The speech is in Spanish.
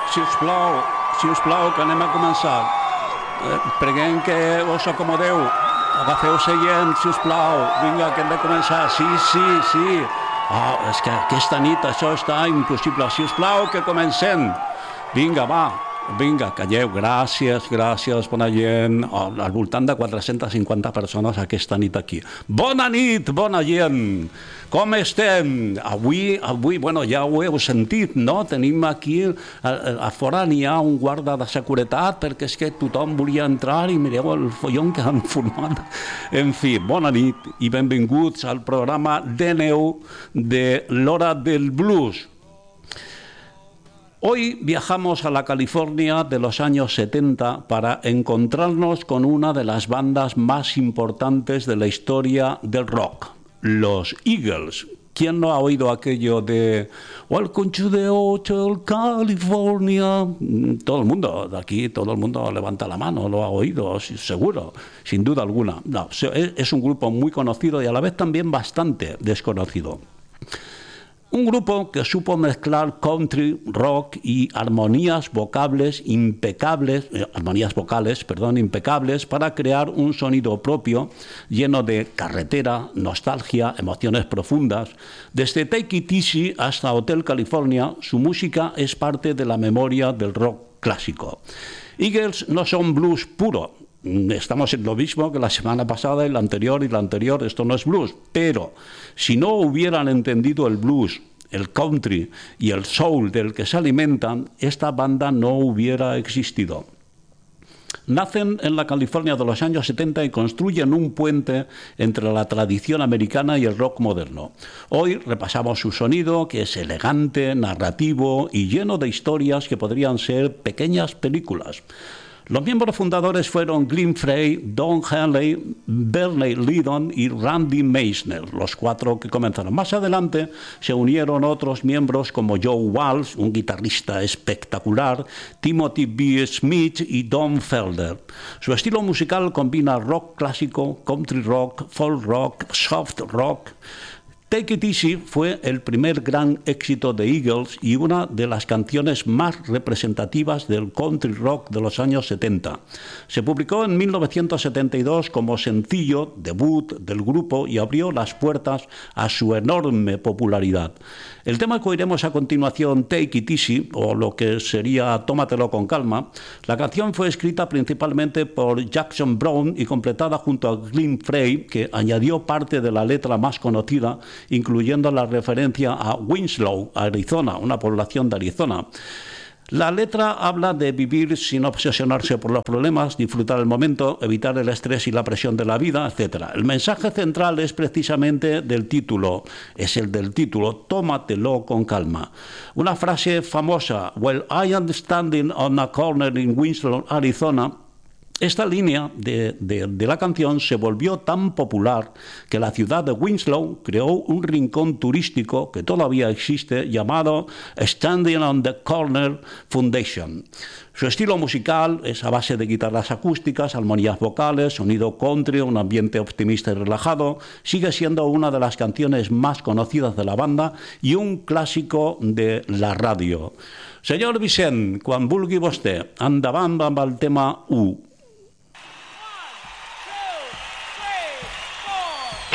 Si us plau, que anem a començar. Preguem que us acomodeu. Agafeu seient, si us plau. Vinga, que hem de començar. Sí. És que aquesta nit això està impossible. Si us plau, que comencem. Vinga, va. Vinga, calleu. Gràcies, bona gent. Al voltant de 450 persones aquesta nit aquí. Bona nit, bona gent. Com estem? Avui, bueno, ja ho heu sentit, no? Tenim aquí, a fora n'hi ha un guarda de seguretat perquè és que tothom volia entrar i mireu el follon que han format. En fi, bona nit i benvinguts al programa de neu de l'Hora del Blues. Hoy viajamos a la California de los años 70 para encontrarnos con una de las bandas más importantes de la historia del rock, los Eagles. ¿Quién no ha oído aquello de Welcome to the Hotel California? Todo el mundo de aquí, todo el mundo levanta la mano, lo ha oído, seguro, sin duda alguna. No, es un grupo muy conocido y a la vez también bastante desconocido. Un grupo que supo mezclar country, rock y armonías vocales impecables para crear un sonido propio lleno de carretera, nostalgia, emociones profundas. Desde Take It Easy hasta Hotel California, su música es parte de la memoria del rock clásico. Eagles no son blues puro. Estamos en lo mismo que la semana pasada y la anterior, esto no es blues, pero si no hubieran entendido el blues, el country y el soul del que se alimentan, esta banda no hubiera existido. Nacen en la California de los años 70 y construyen un puente entre la tradición americana y el rock moderno. Hoy repasamos su sonido, que es elegante, narrativo y lleno de historias que podrían ser pequeñas películas. Los miembros fundadores fueron Glenn Frey, Don Henley, Bernie Leadon y Randy Meisner, los cuatro que comenzaron. Más adelante se unieron otros miembros como Joe Walsh, un guitarrista espectacular, Timothy B. Smith y Don Felder. Su estilo musical combina rock clásico, country rock, folk rock, soft rock. Take It Easy fue el primer gran éxito de Eagles y una de las canciones más representativas del country rock de los años 70. Se publicó en 1972 como sencillo debut del grupo y abrió las puertas a su enorme popularidad. El tema que oiremos a continuación, Take It Easy, o lo que sería Tómatelo con calma, la canción fue escrita principalmente por Jackson Browne y completada junto a Glenn Frey, que añadió parte de la letra más conocida, incluyendo la referencia a Winslow, Arizona, una población de Arizona. La letra habla de vivir sin obsesionarse por los problemas, disfrutar el momento, evitar el estrés y la presión de la vida, etc. El mensaje central es precisamente del título, Tómatelo con calma. Una frase famosa, Well, I am standing on a corner in Winslow, Arizona. Esta línea de la canción se volvió tan popular que la ciudad de Winslow creó un rincón turístico que todavía existe llamado Standing on the Corner Foundation. Su estilo musical es a base de guitarras acústicas, armonías vocales, sonido country, un ambiente optimista y relajado. Sigue siendo una de las canciones más conocidas de la banda y un clásico de la radio. Senyor Vicent, quan vulgui vostè, endavant amb el tema 1.